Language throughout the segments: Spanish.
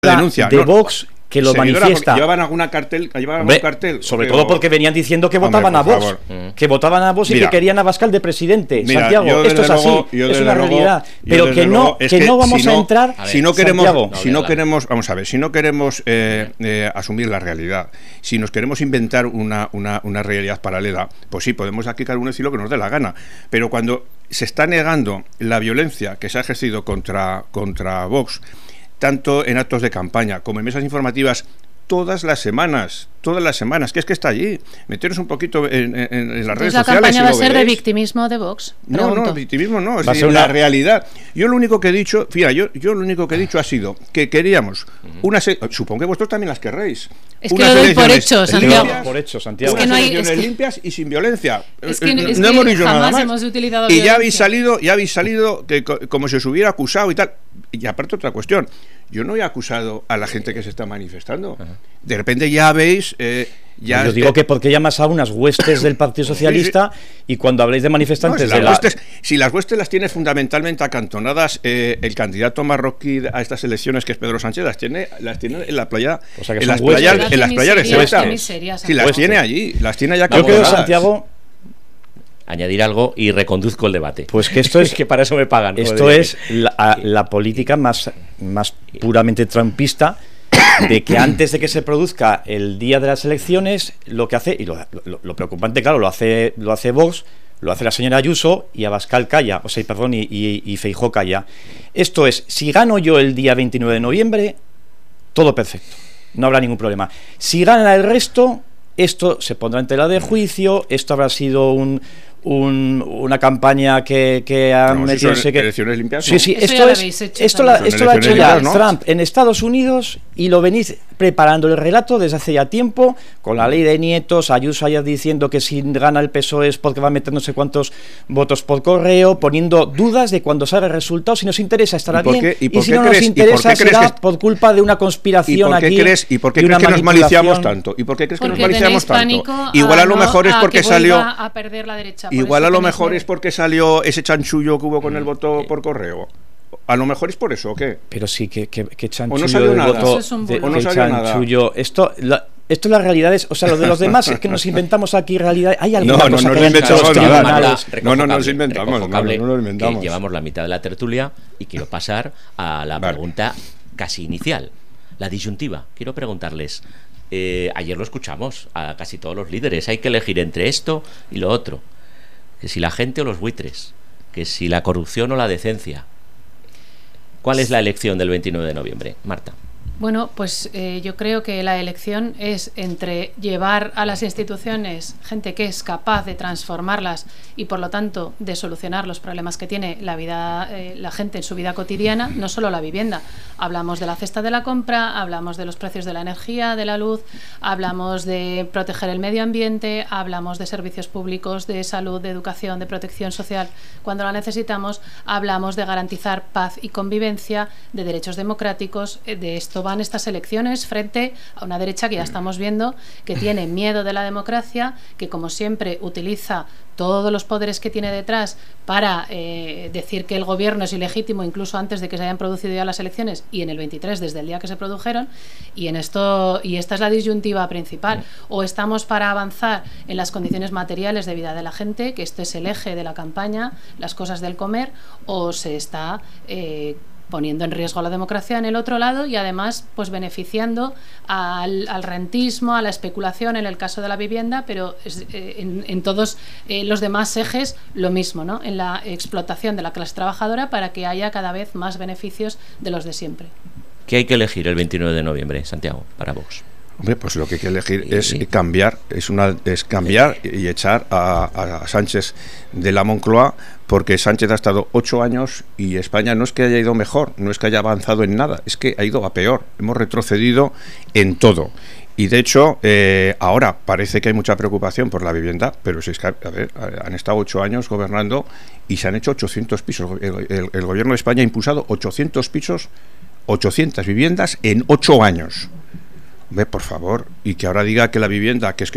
denuncia de Vox que lo manifiesta. ¿Llevaban algún cartel? Sobre todo porque venían diciendo que votaban a Vox. Que votaban a Vox y que querían a Abascal de presidente. Santiago, esto es así, es una realidad. Pero que no vamos a entrar. Si no queremos, vamos a ver, si no queremos asumir la realidad, si nos queremos inventar una realidad paralela, pues sí, podemos aquí cada uno decir lo que nos dé la gana. Pero cuando se está negando la violencia que se ha ejercido contra Vox, tanto en actos de campaña como en mesas informativas, todas las semanas, que es que está allí. Meteros un poquito en las redes sociales. ¿La campaña va a ser de victimismo de Vox? No, victimismo no, es decir, una realidad. Yo lo único que he dicho, yo lo único que he dicho ha sido que queríamos supongo que vosotros también las querréis. Es que lo doy por hecho, Santiago. Es que no hay elecciones limpias y sin violencia. No hemos dicho nada más. Hemos utilizado y ya habéis salido que como si os hubiera acusado y tal. Y aparte otra cuestión, yo no he acusado a la gente que se está manifestando. De repente ya veis... yo digo que porque llamas a unas huestes del Partido Socialista y cuando habléis de manifestantes... Si las huestes las tiene fundamentalmente acantonadas el candidato marroquí a estas elecciones, que es Pedro Sánchez, las tiene en la playa, o sea, que en las playas de Ceuta. Si las tiene allí, las tiene allá acantonadas. Yo creo, Santiago... añadir algo y reconduzco el debate. Pues que esto es que para eso me pagan. Esto es la política más puramente trumpista, de que antes de que se produzca el día de las elecciones, lo que hace, y lo preocupante, claro, lo hace Vox, lo hace la señora Ayuso, y Abascal calla, y Feijóo calla. Esto es, si gano yo el día 29 de noviembre, todo perfecto, no habrá ningún problema. Si gana el resto, esto se pondrá en tela de juicio, esto habrá sido una campaña que ha metido elecciones limpias. Sí, esto lo ha hecho ya Trump en Estados Unidos, y lo venís preparando el relato desde hace ya tiempo, con la ley de nietos, Ayuso allá diciendo que si gana el PSOE es porque va a meter no sé cuántos votos por correo, poniendo dudas de cuando salga el resultado. Si nos interesa estará bien, y si no nos interesa será por culpa de una conspiración aquí. ¿Y por qué crees que nos maliciamos tanto? Igual a lo mejor es porque salió a perder la derecha. Igual a lo mejor es porque salió ese chanchullo que hubo con el voto por correo. A lo mejor es por eso, ¿o qué? Pero sí, que chanchullo. O no salió nada. No salió chanchullo. Esto es la realidad, o sea, lo de los demás es que nos inventamos aquí realidad. Hay alguna cosa que inventamos nada. No nos inventamos. Llevamos la mitad de la tertulia y quiero pasar a la pregunta casi inicial, la disyuntiva. Quiero preguntarles, ayer lo escuchamos a casi todos los líderes, hay que elegir entre esto y lo otro, que si la gente o los buitres, que si la corrupción o la decencia. ¿Cuál es la elección del 29 de noviembre, Marta? Bueno, pues yo creo que la elección es entre llevar a las instituciones gente que es capaz de transformarlas y por lo tanto de solucionar los problemas que tiene la vida, la gente en su vida cotidiana, no solo la vivienda. Hablamos de la cesta de la compra, hablamos de los precios de la energía, de la luz, hablamos de proteger el medio ambiente, hablamos de servicios públicos, de salud, de educación, de protección social. Cuando la necesitamos, hablamos de garantizar paz y convivencia, de derechos democráticos. De esto van estas elecciones frente a una derecha que ya estamos viendo que tiene miedo de la democracia, que como siempre utiliza todos los poderes que tiene detrás para decir que el gobierno es ilegítimo incluso antes de que se hayan producido ya las elecciones, y en el 23 desde el día que se produjeron. Y esta es la disyuntiva principal: o estamos para avanzar en las condiciones materiales de vida de la gente, que este es el eje de la campaña, las cosas del comer, o se está poniendo en riesgo la democracia en el otro lado, y además pues beneficiando al rentismo, a la especulación en el caso de la vivienda, pero en todos los demás ejes lo mismo, ¿no? En la explotación de la clase trabajadora para que haya cada vez más beneficios de los de siempre. ¿Qué hay que elegir el 29 de noviembre, Santiago, para Vox? Hombre, pues lo que hay que elegir es cambiar, es cambiar y echar a Sánchez de la Moncloa, porque Sánchez ha estado 8 años y España no es que haya ido mejor, no es que haya avanzado en nada, es que ha ido a peor, hemos retrocedido en todo. Y de hecho, ahora parece que hay mucha preocupación por la vivienda, pero si es que, a ver, han estado 8 años gobernando y se han hecho 800 pisos. El gobierno de España ha impulsado 800 pisos, 800 viviendas en 8 años. Ve, por favor, y que ahora diga que la vivienda, que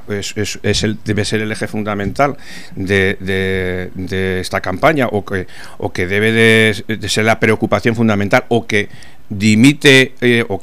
debe ser el eje fundamental de esta campaña, o que debe de ser la preocupación fundamental, o que dimite